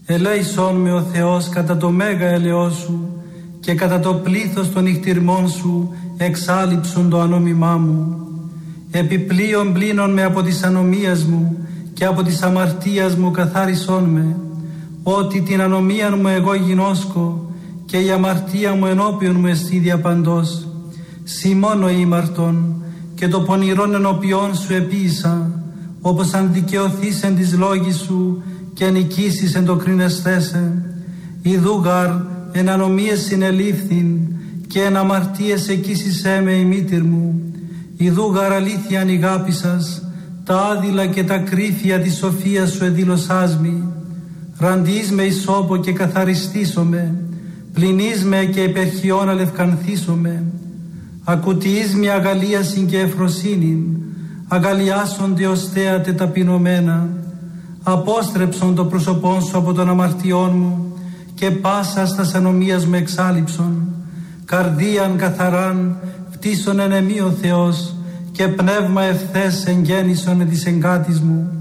Ελέησόν με ο Θεός κατά το μέγα ελαιό σου και κατά το πλήθος των νυχτηρμών σου εξάλειψον το ανόμημά μου. Επιπλέον πλύνον με από της ανομίας μου και από της αμαρτίας μου καθάρισόν με, ότι την ανομία μου εγώ γινώσκω και η αμαρτία μου ενώπιον μου εστί διαπαντός. Συ μόνο ήμαρτον και το πονηρόν ενώπιον σου επίησα, όπως αν δικαιωθείς εν της λόγης σου και νικήσεις εν το κρίνεσθέσαι. Ιδού γαρ εν ανομίες συνελήφθην και εν αμαρτίες εκείσισέ με η μήτηρ μου. Ιδού γαρ αλήθεια ανηγάπησας, τα άδειλα και τα κρύφια της σοφίας σου εδήλωσάς μη. Ραντείς με ισόπο και καθαριστήσομαι, πλυνείς με και υπερχιών αλευκανθήσομαι. Ακουτιείς με αγαλίασιν και ευφροσύνην, αγαλιάσονται ως θέατε ταπεινωμένα. Απόστρεψον το πρόσωπόν σου από των αμαρτιών μου και πάσα στας ανομίας μου εξάλειψον. Καρδίαν καθαράν φτύσον εν εμεί ο Θεός και πνεύμα ευθές εγγέννησον εν της εγκάτης μου.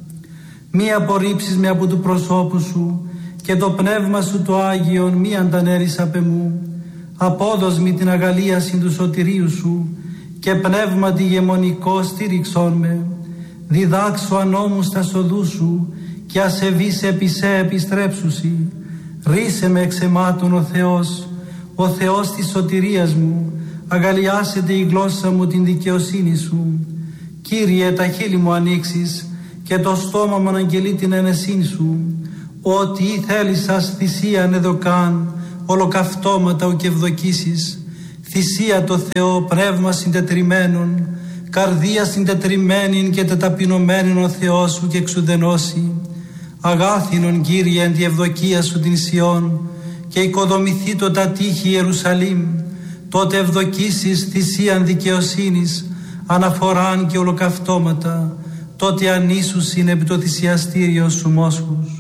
Μη απορρίψεις με από του προσώπου σου και το πνεύμα σου το Άγιον μη αντανέρεις απ' εμού. Απόδος μη την αγαλίαση του σωτηρίου σου και πνεύμα τη γεμονικό στήριξόν με. Διδάξω ανώμου στα σοδού σου και ασεβείς επί σε επιστρέψουσι. Ρίσε με εξαιμάτων ο Θεός της σωτηρίας μου, αγαλιάσετε η γλώσσα μου την δικαιοσύνη σου. Κύριε, τα χείλη μου ανοίξεις και το στόμα μου αναγγελεί την ενεσύνη σου. Ότι ή θέλεις σας θυσίαν εδωκάν, ολοκαυτώματα ου και ευδοκίσεις. Θυσία το Θεό, πνεύμα συντετριμένον, καρδία συντετριμένην και τεταπεινωμένην ο Θεός σου και εξουδενώσει. Αγάθινον Κύριε εν τη ευδοκία σου την Σιών και οικοδομηθεί το τα τείχη Ιερουσαλήμ. Τότε ευδοκίσεις θυσίαν δικαιοσύνης, αναφοράν και ολοκαυτώματα. Τότε ανήσουσιν επί το θυσιαστήριο σου μόσχους.